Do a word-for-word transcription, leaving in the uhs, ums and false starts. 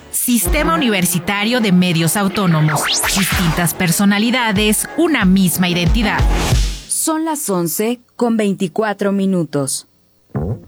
Sistema Universitario de Medios Autónomos. Distintas personalidades, una misma identidad. Son las once con veinticuatro minutos.